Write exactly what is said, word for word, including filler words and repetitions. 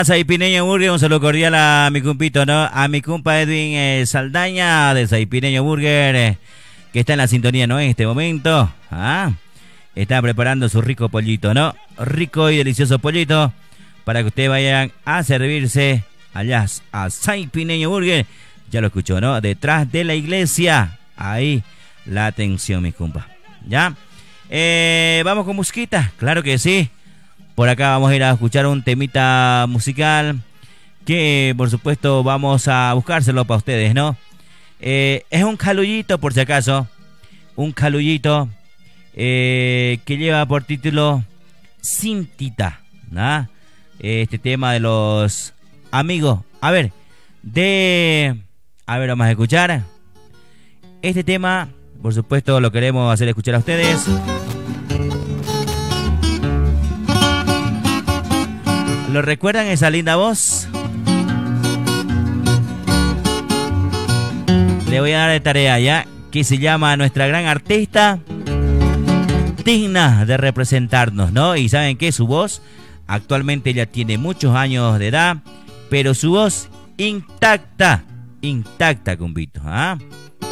Saipineño Burger, un saludo cordial a mi cumpito, ¿no? A mi compa Edwin eh, Saldaña de Saipineño Burger, eh, que está en la sintonía, ¿no? En este momento, ¿ah? Está preparando su rico pollito, ¿no? Rico y delicioso pollito para que ustedes vayan a servirse allá a Saipineño Burger. Ya lo escuchó, ¿no? Detrás de la iglesia. Ahí la atención, mis compas. ¿Ya? Eh, vamos con musiquita, claro que sí. Por acá vamos a ir a escuchar un temita musical que, por supuesto, vamos a buscárselo para ustedes, ¿no? Eh, es un calullito, por si acaso. Un calullito eh, que lleva por título Cintita, ¿no? Este tema de los amigos. A ver, de... A ver, vamos a escuchar. Este tema, por supuesto, lo queremos hacer escuchar a ustedes. ¿Lo recuerdan esa linda voz? Le voy a dar de tarea ya, que se llama nuestra gran artista, digna de representarnos, ¿no? Y ¿saben qué? Su voz, actualmente ya tiene muchos años de edad, pero su voz intacta, intacta, cumpito, ¿ah?